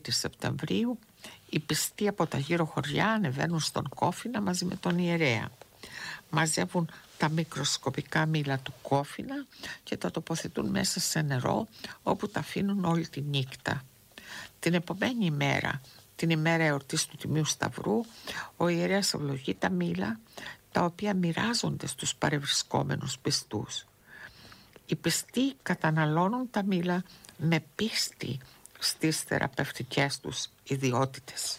Τρίτη Σεπτεμβρίου οι πιστοί από τα γύρω χωριά ανεβαίνουν στον Κόφινα μαζί με τον ιερέα. Μαζεύουν τα μικροσκοπικά μήλα του Κόφινα και τα τοποθετούν μέσα σε νερό, όπου τα αφήνουν όλη τη νύχτα. Την επομένη ημέρα, την ημέρα εορτής του Τιμίου Σταυρού, ο ιερέας ευλογεί τα μήλα, τα οποία μοιράζονται στους παρευρισκόμενους πιστούς. Οι πιστοί καταναλώνουν τα μήλα με πίστη στις θεραπευτικές τους ιδιότητες.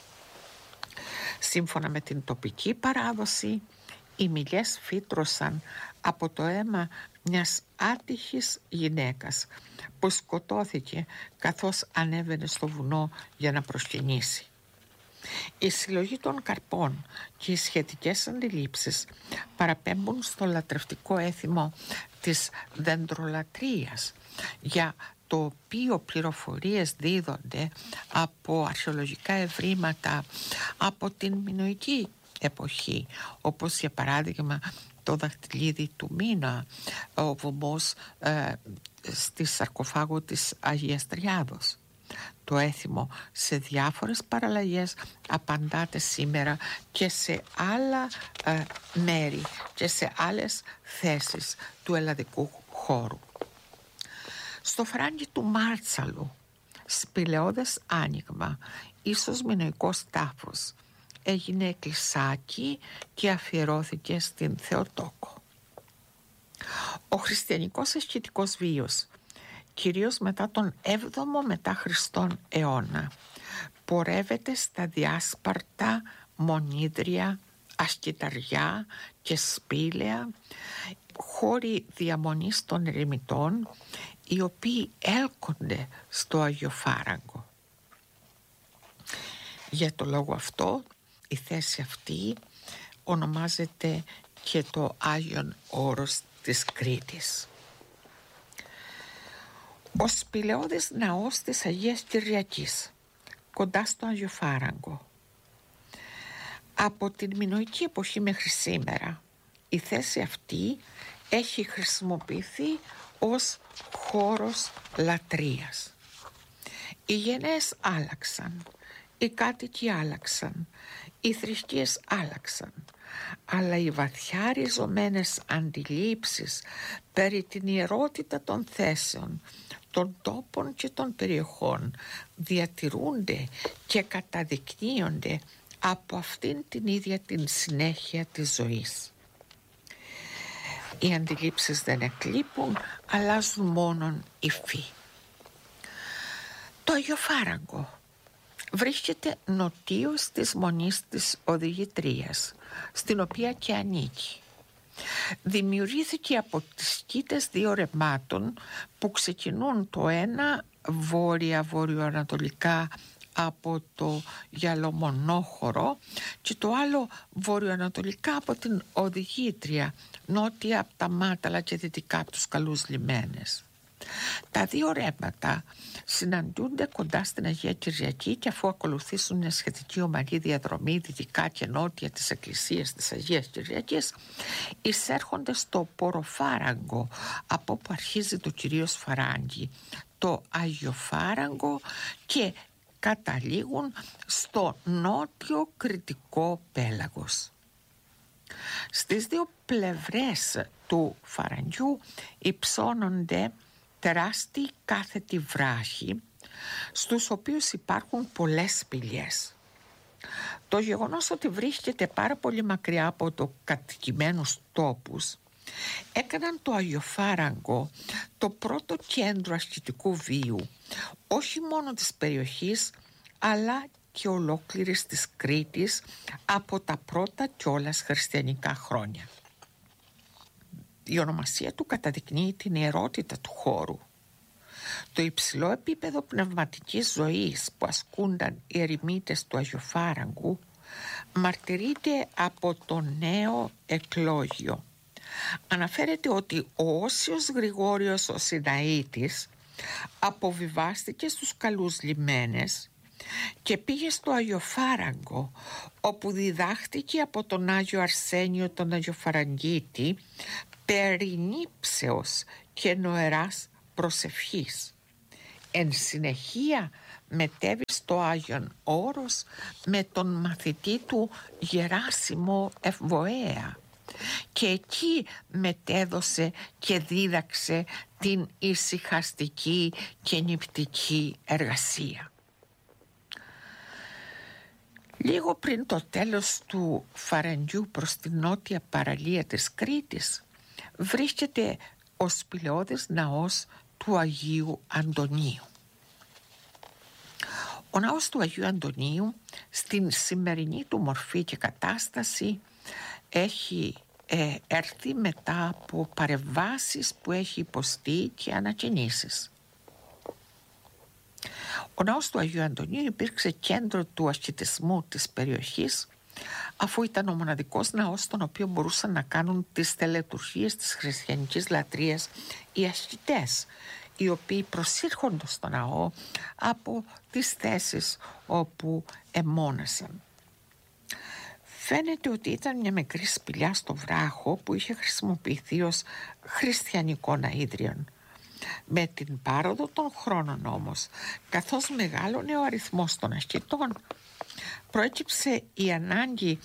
Σύμφωνα με την τοπική παράδοση, οι μυλιές φύτρωσαν από το αίμα μιας άτυχης γυναίκας που σκοτώθηκε καθώς ανέβαινε στο βουνό για να προσκυνήσει. Η συλλογή των καρπών και οι σχετικές αντιλήψεις παραπέμπουν στο λατρευτικό έθιμο της δεντρολατρείας, για το οποίο πληροφορίες δίδονται από αρχαιολογικά ευρήματα από την μινωική εποχή, όπως για παράδειγμα το δαχτυλίδι του Μίνα, ο βωμός στη σαρκοφάγο της Αγίας Τριάδος. Το έθιμο σε διάφορες παραλλαγές απαντάται σήμερα και σε άλλα μέρη και σε άλλες θέσεις του ελλαδικού χώρου. Στο φράγγι του Μάρτσαλου, σπηλαιώδες άνοιγμα, ίσως μινωικός τάφος, έγινε εκκλησάκι και αφιερώθηκε στην Θεοτόκο. Ο χριστιανικός ασκητικός βίος, κυρίως μετά τον 7ο μετά Χριστόν αιώνα, πορεύεται στα διάσπαρτα μονίδρια, ασκηταριά και σπήλαια, χώροι διαμονής των ερημιτών, οι οποίοι έλκονται στο Αγιοφάραγκο. Για το λόγο αυτό, η θέση αυτή ονομάζεται και το Άγιον Όρος της Κρήτης. Ο σπηλαιώδης ναός της Αγίας Κυριακής, κοντά στο Αγιοφάραγκο. Από την μινωική εποχή μέχρι σήμερα, η θέση αυτή έχει χρησιμοποιηθεί ως χώρος λατρείας. Οι γενναίες άλλαξαν, οι κάτοικοι άλλαξαν, οι θρησκείες άλλαξαν, αλλά οι βαθιά ριζωμένες αντιλήψεις περί την ιερότητα των θέσεων, των τόπων και των περιοχών διατηρούνται και καταδεικνύονται από αυτήν την ίδια την συνέχεια της ζωής. Οι αντιλήψεις δεν εκλείπουν, αλλάζουν μόνον υφή. Το Αγιοφάραγκο βρίσκεται νοτίως της Μονής της Οδηγητρίας, στην οποία και ανήκει. Δημιουργήθηκε από τις σκήτες δύο ρεμάτων που ξεκινούν το ένα βόρεια-βορειοανατολικά από το Γιαλομονόχωρο και το άλλο βορειοανατολικά από την Οδηγήτρια, νότια από τα Μάταλα και δυτικά από τους καλούς λιμένες. Τα δύο ρέματα συναντούνται κοντά στην Αγία Κυριακή και αφού ακολουθήσουν μια σχετική ομαλή διαδρομή δυτικά και νότια της εκκλησίας της Αγίας Κυριακής, εισέρχονται στο Ποροφάραγκο, από όπου αρχίζει το κυρίως φαράγγι, το Αγιοφάραγκο, και καταλήγουν στο νότιο Κρητικό πέλαγος. Στις δύο πλευρές του φαραγγιού υψώνονται τεράστιοι κάθετοι βράχοι, στους οποίους υπάρχουν πολλές σπηλιές. Το γεγονός ότι βρίσκεται πάρα πολύ μακριά από το κατοικημένους τόπους έκαναν το Αγιοφάραγκο το πρώτο κέντρο ασκητικού βίου, όχι μόνο της περιοχής αλλά και ολόκληρης της Κρήτης από τα πρώτα κιόλας χριστιανικά χρόνια. Η ονομασία του καταδεικνύει την ιερότητα του χώρου. Το υψηλό επίπεδο πνευματικής ζωής που ασκούνταν οι ερημίτες του Αγιοφάραγκου μαρτυρείται από το νέο εκλόγιο. Αναφέρεται ότι ο Όσιος Γρηγόριος ο Σιναήτης αποβιβάστηκε στους καλούς λιμένες και πήγε στο Αγιοφάραγκο, όπου διδάχτηκε από τον Άγιο Αρσένιο τον Αγιοφαραγγίτη περί νύψεως και νοεράς προσευχής. Εν συνεχεία μετέβη στο Άγιον Όρος με τον μαθητή του Γεράσιμο Ευβοέα και εκεί μετέδωσε και δίδαξε την ησυχαστική και νηπτική εργασία. Λίγο πριν το τέλος του φαραγγιού προς την νότια παραλία της Κρήτης βρίσκεται ο σπηλαιώδης ναός του Αγίου Αντωνίου. Ο ναός του Αγίου Αντωνίου στην σημερινή του μορφή και κατάσταση έχει έρθει μετά από παρεμβάσεις που έχει υποστεί και ανακαινήσεις. Ο ναός του Αγίου Αντωνίου υπήρξε κέντρο του ασκητισμού της περιοχής, αφού ήταν ο μοναδικός ναός στον οποίο μπορούσαν να κάνουν τις τελετουργίες της χριστιανικής λατρείας οι ασκητές, οι οποίοι προσήρχονται στο ναό από τις θέσεις όπου εμώνασαν. Φαίνεται ότι ήταν μια μικρή σπηλιά στο βράχο που είχε χρησιμοποιηθεί ως χριστιανικό ναΐδριον. Με την πάροδο των χρόνων όμως, καθώς μεγάλωνε ο αριθμός των ασκητών, προέκυψε η ανάγκη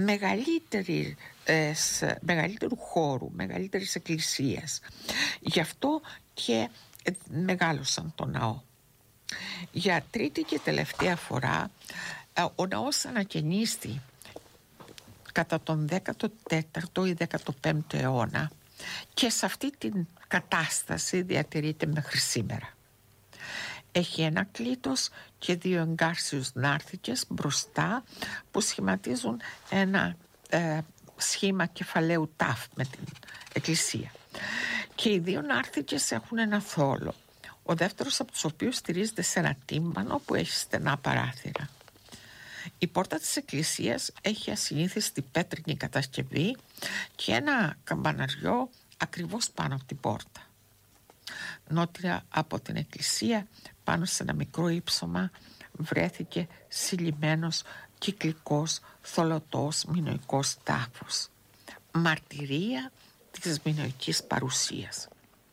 μεγαλύτερου χώρου, μεγαλύτερης εκκλησίας. Γι' αυτό και μεγάλωσαν το ναό. Για τρίτη και τελευταία φορά ο ναός ανακαινίστη κατά τον 14ο ή 15ο αιώνα και σε αυτή την κατάσταση διατηρείται μέχρι σήμερα. Έχει ένα κλίτος και δύο εγκάρσιους νάρθηκες μπροστά που σχηματίζουν ένα σχήμα κεφαλαίου τάφ με την εκκλησία. Και οι δύο νάρθηκες έχουν ένα θόλο, ο δεύτερος από τους οποίους στηρίζεται σε ένα τύμπανο που έχει στενά παράθυρα. Η πόρτα της εκκλησίας έχει ασυνήθιστη πέτρινη κατασκευή και ένα καμπαναριό ακριβώς πάνω από την πόρτα. Νότια από την εκκλησία, πάνω σε ένα μικρό ύψωμα, βρέθηκε συλλημμένος κυκλικός θολωτός μινωικός τάφος, μαρτυρία της μινωικής παρουσίας.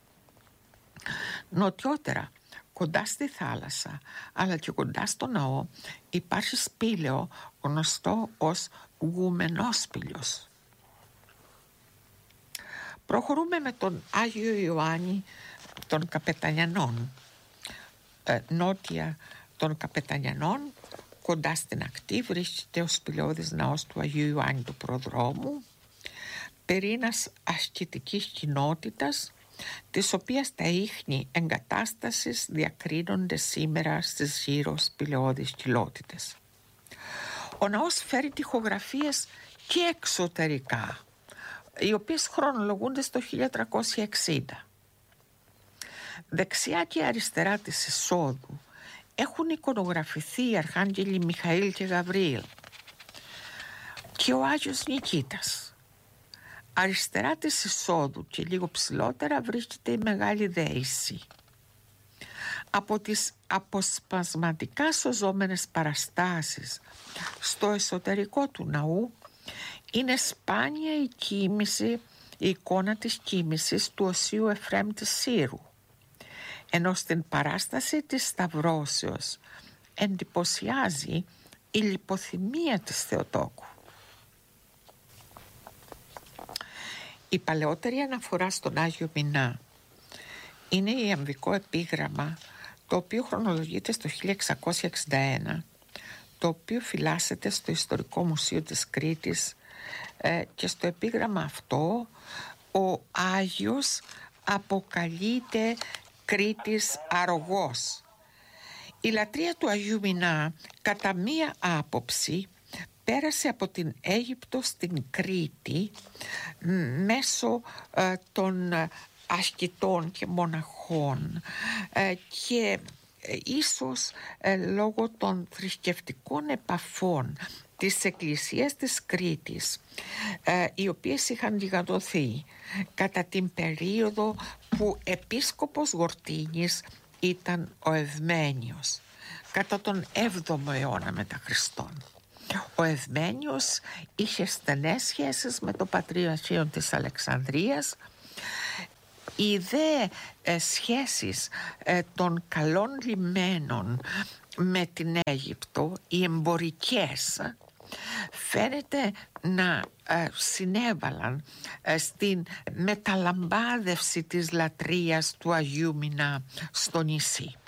Νοτιότερα, κοντά στη θάλασσα αλλά και κοντά στο ναό, υπάρχει σπήλαιο γνωστό ως Γουμενόσπηλιος. Προχωρούμε με τον Άγιο Ιωάννη των Καπετανιανών. Νότια των Καπετανιανών, κοντά στην ακτή, βρίσκεται ο σπηλαιώδης ναός του Αγίου Ιωάννη του Προδρόμου, περίνας ασκητικής κοινότητας, της οποίας τα ίχνη εγκατάστασης διακρίνονται σήμερα στις γύρω σπηλαιώδεις κοιλότητες. Ο ναός φέρει τοιχογραφίες και εξωτερικά, οι οποίες χρονολογούνται στο 1360. Δεξιά και αριστερά της εισόδου έχουν εικονογραφηθεί οι Αρχάγγελοι Μιχαήλ και Γαβριήλ και ο Άγιος Νικήτας. Αριστερά της εισόδου και λίγο ψηλότερα βρίσκεται η Μεγάλη Δέηση. Από τις αποσπασματικά σωζόμενες παραστάσεις στο εσωτερικό του ναού είναι σπάνια η εικόνα της κοίμησης του Οσίου Εφραίμ της Σύρου, ενώ στην παράσταση της Σταυρώσεως εντυπωσιάζει η λιποθυμία της Θεοτόκου. Η παλαιότερη αναφορά στον Άγιο Μινά είναι η ιαμβικό επίγραμμα, το οποίο χρονολογείται στο 1661, το οποίο φυλάσσεται στο Ιστορικό Μουσείο της Κρήτης, και στο επίγραμμα αυτό ο Άγιος αποκαλείται Κρήτης Αρρωγός. Η λατρεία του Αγίου Μινά κατά μία άποψη πέρασε από την Αίγυπτο στην Κρήτη μέσω των ασκητών και μοναχών και ίσως λόγω των θρησκευτικών επαφών της Εκκλησίας της Κρήτης, οι οποίες είχαν γιγαντωθεί κατά την περίοδο που επίσκοπος Γορτίνης ήταν ο Ευμένιος, κατά τον 7ο αιώνα μετά Χριστόν. Ο Ευμένιος είχε στενές σχέσεις με το Πατριαρχείο της Αλεξανδρίας. Οι δε σχέσεις των καλών λιμένων με την Αίγυπτο, οι εμπορικές, φαίνεται να συνέβαλαν στην μεταλαμπάδευση της λατρείας του Αγίου Μινά στο νησί.